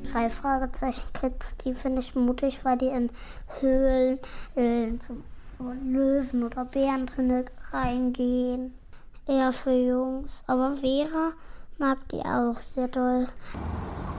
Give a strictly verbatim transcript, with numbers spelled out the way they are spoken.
drei Fragezeichen-Kids, die finde ich mutig, weil die in Höhlen, in so Löwen oder Bären drin reingehen. Eher für Jungs. Aber Vera mag die auch sehr doll.